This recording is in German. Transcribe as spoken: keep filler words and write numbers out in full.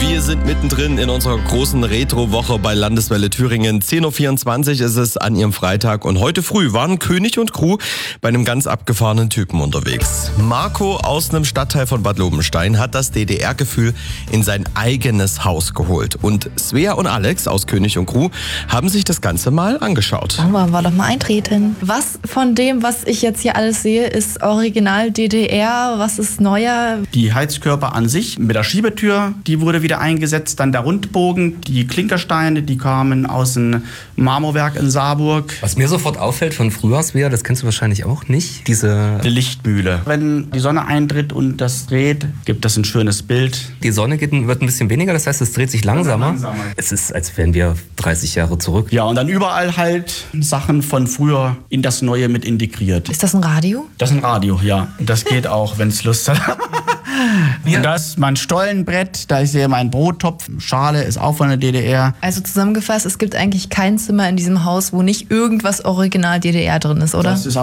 Wir sind mittendrin in unserer großen Retro-Woche bei Landeswelle Thüringen. zehn Uhr vierundzwanzig ist es an ihrem Freitag und heute früh waren König und Crew bei einem ganz abgefahrenen Typen unterwegs. Marco aus einem Stadtteil von Bad Lobenstein hat das D D R-Gefühl in sein eigenes Haus geholt. Und Svea und Alex aus König und Crew haben sich das Ganze mal angeschaut. Dann wollen wir doch mal eintreten. Was von dem, was ich jetzt hier alles sehe, ist original D D R? Was ist neuer? Die Heizkörper an sich mit der Schiebetür, die wurde wieder eingesetzt. Dann der Rundbogen, die Klinkersteine, die kamen aus dem Marmorwerk in Saarburg. Was mir sofort auffällt von früher, Svea, das kennst du wahrscheinlich auch nicht, diese... Die Lichtmühle. Wenn die Sonne eintritt und das dreht, gibt das ein schönes Bild. Die Sonne geht, wird ein bisschen weniger, das heißt, es dreht sich langsamer. langsamer. Es ist, als wären wir dreißig Jahre zurück. Ja, und dann überall halt Sachen von früher in das Neue mit integriert. Ist das ein Radio? Das ist ein Radio, ja. Das geht auch, wenn es Lust hat. Und das ist mein Stollenbrett, da ich sehe mein Brottopf, Schale ist auch von der D D R. Also zusammengefasst, es gibt eigentlich kein Zimmer in diesem Haus, wo nicht irgendwas original D D R drin ist, oder? Das ist